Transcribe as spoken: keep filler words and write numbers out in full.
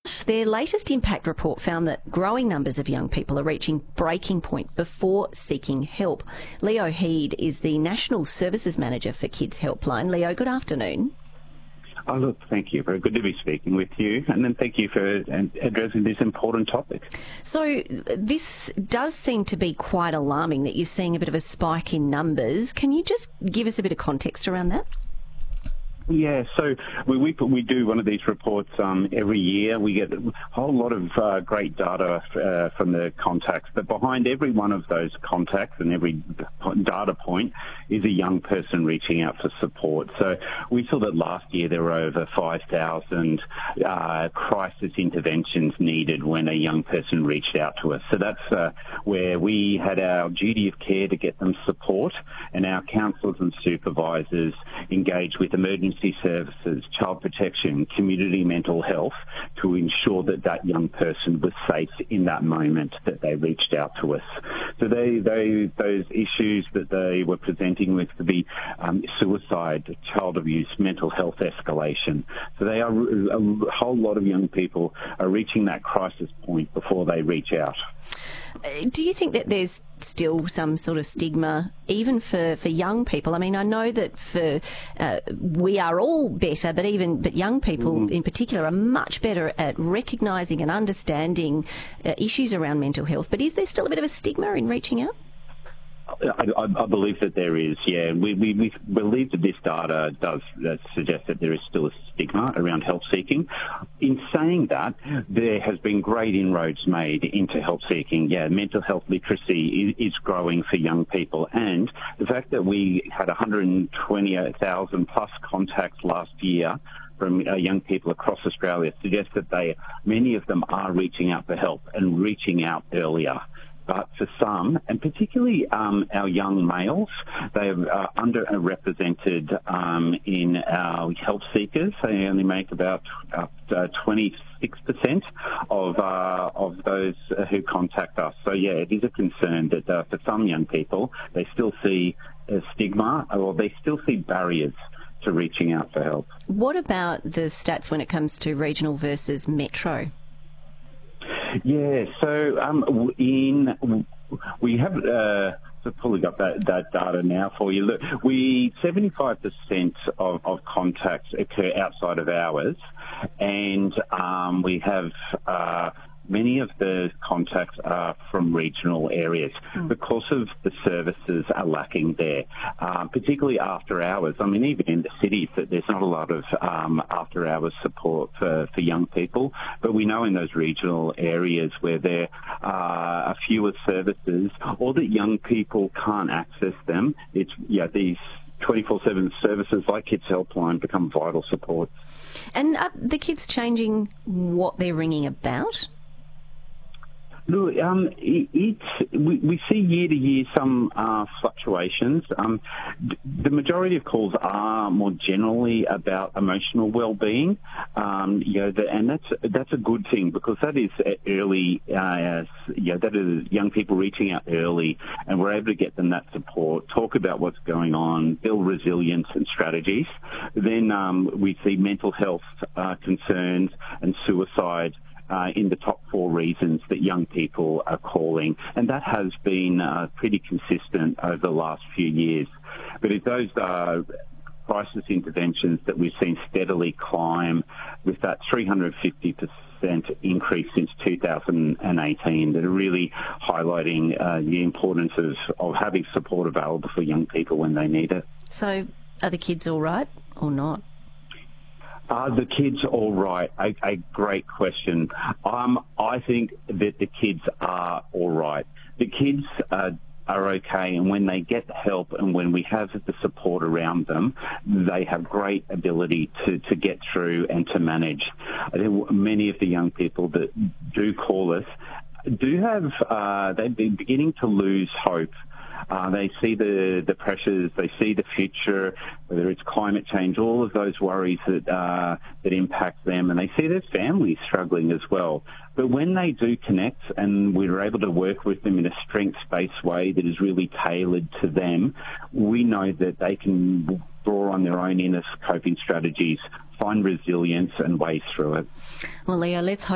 But their latest impact report found that growing numbers of young people are reaching breaking point before seeking help. Leo Heed is the National Services Manager for Kids Helpline. Leo, good afternoon. Oh, look, thank you. Very good to be speaking with you. And then thank you for addressing this important topic. So this does seem to be quite alarming that you're seeing a bit of a spike in numbers. Can you just give us a bit of context around that? Yeah, so we, we we do one of these reports um, every year. We get a whole lot of uh, great data uh, from the contacts, but behind every one of those contacts and every data point is a young person reaching out for support. So we saw that last year there were over five thousand uh, crisis interventions needed when a young person reached out to us. So that's uh, where we had our duty of care to get them support, and our counsellors and supervisors engaged with emergency services, child protection, community mental health to ensure that that young person was safe in that moment that they reached out to us. So they, they those issues that they were presenting with could be um, suicide, child abuse, mental health escalation. So they are a whole lot of young people are reaching that crisis point before they reach out. Do you think that there's still some sort of stigma, even for, for young people? I mean, I know that for uh, we are all better, but even but young people mm-hmm. in particular are much better at recognising and understanding uh, issues around mental health. But is there still a bit of a stigma in reaching out? I, I believe that there is, yeah. We, we, we believe that this data does uh, suggest that there is still a stigma around help seeking. In saying that, there has been great inroads made into help seeking. Yeah, mental health literacy is, is growing for young people, and the fact that we had one hundred twenty thousand plus contacts last year from uh, young people across Australia suggests that they, many of them are reaching out for help and reaching out earlier. But for some, and particularly um, our young males, they are uh, underrepresented um, in our help seekers. They only make about uh, twenty-six percent of uh, of those who contact us. So, yeah, it is a concern that uh, for some young people, they still see a stigma or they still see barriers to reaching out for help. What about the stats when it comes to regional versus metro? Yeah, so um, in we have uh, so pulling up that, that data now for you. Look, we seventy-five percent of, of contacts occur outside of hours, and um, we have uh, many of the contacts are from regional areas mm. because of the services are lacking there, uh, particularly after hours. I mean, even in the cities, that there's not a lot of um, after hours support for, for young people. But we know in those regional areas where there are fewer services or that young people can't access them, it's yeah these twenty-four seven services like Kids Helpline become vital support. And are the kids changing what they're ringing about? Look, um, it, it, we, we see year to year some uh, fluctuations. Um, d- the majority of calls are more generally about emotional well-being, um, you know, the, and that's that's a good thing because that is early, uh, you know, that is young people reaching out early, and we're able to get them that support, talk about what's going on, build resilience and strategies. Then um, we see mental health uh, concerns and suicide Uh, in the top four reasons that young people are calling. And that has been uh, pretty consistent over the last few years. But if those are crisis interventions that we've seen steadily climb with that three hundred fifty percent increase since two thousand eighteen that are really highlighting uh, the importance of, of having support available for young people when they need it. So are the kids all right or not? Are the kids all right? A, a great question. Um, I think that the kids are all right. The kids are, are okay, and when they get help and when we have the support around them, they have great ability to, to get through and to manage. I think many of the young people that do call us do have, uh, they've been beginning to lose hope. Uh, they see the, the pressures, they see the future, whether it's climate change, all of those worries that uh, that impact them, and they see their families struggling as well. But when they do connect and we're able to work with them in a strengths-based way that is really tailored to them, we know that they can draw on their own inner coping strategies, find resilience and ways through it. Well, Leo, let's hope